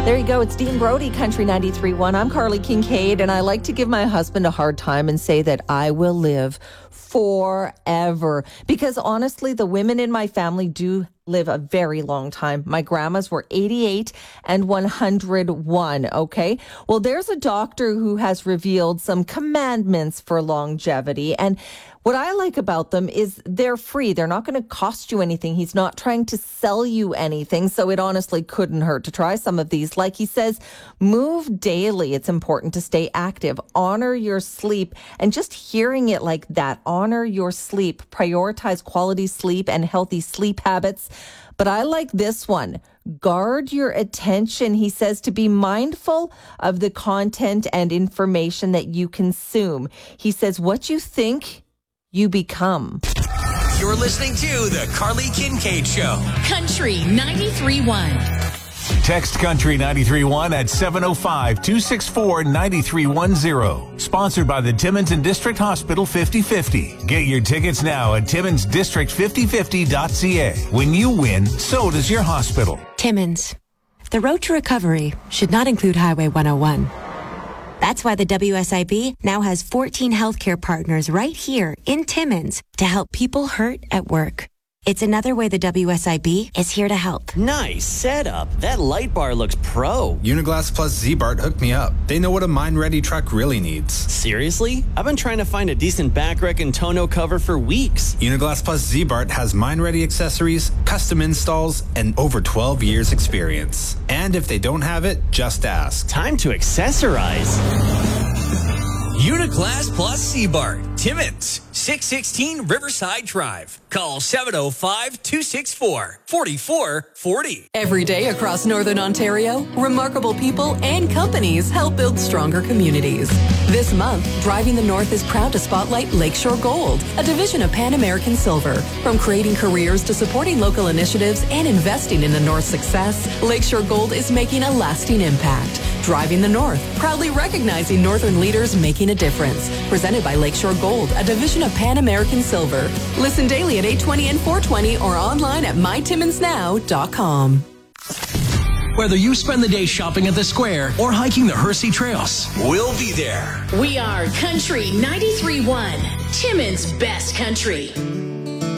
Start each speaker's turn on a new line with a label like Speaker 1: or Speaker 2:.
Speaker 1: There you go. It's Dean Brody, Country 93.1. I'm Carly Kincaid, and I like to give my husband a hard time and say that I will live forever. Because honestly, the women in my family do live a very long time. My grandmas were 88 and 101, okay? Well, there's a doctor who has revealed some commandments for longevity, and what I like about them is they're free. They're not going to cost you anything. He's not trying to sell you anything, so it honestly couldn't hurt to try some of these. Like he says, move daily. It's important to stay active. Honor your sleep. And just hearing it like that, honor your sleep. Prioritize quality sleep and healthy sleep habits. But I like this one. Guard your attention. He says to be mindful of the content and information that you consume. He says what you think, you become.
Speaker 2: You're listening to The Carly Kincaid Show.
Speaker 3: Country 93.1.
Speaker 4: Text Country 93.1 at 705-264-9310. Sponsored by the Timmins and District Hospital 50/50. Get your tickets now at TimminsDistrict5050.ca. When you win, so does your hospital.
Speaker 5: Timmins. The road to recovery should not include Highway 101. That's why the WSIB now has 14 healthcare partners right here in Timmins to help people hurt at work. It's another way the WSIB is here to help.
Speaker 6: Nice setup. That light bar looks pro.
Speaker 7: Uniglass plus Z-Bart hooked me up. They know what a mine-ready truck really needs.
Speaker 6: Seriously? I've been trying to find a decent backrec and tonneau cover for weeks.
Speaker 7: Uniglass plus Z-Bart has mine-ready accessories, custom installs, and over 12 years experience. And if they don't have it, just ask.
Speaker 6: Time to accessorize.
Speaker 2: Uniglass plus Z-Bart. Timmins, 616 Riverside Drive. Call 705-264-4440.
Speaker 3: Every day across Northern Ontario, remarkable people and companies help build stronger communities. This month, Driving the North is proud to spotlight Lakeshore Gold, a division of Pan American Silver. From creating careers to supporting local initiatives and investing in the North's success, Lakeshore Gold is making a lasting impact. Driving the North, proudly recognizing Northern leaders making a difference. Presented by Lakeshore Gold, a division of Pan American Silver. Listen daily at 8:20 and 4:20 or online at mytimminsnow.com.
Speaker 2: Whether you spend the day shopping at the square or hiking the Hersey Trails, we'll be there.
Speaker 3: We are Country 93.1, Timmins' best country.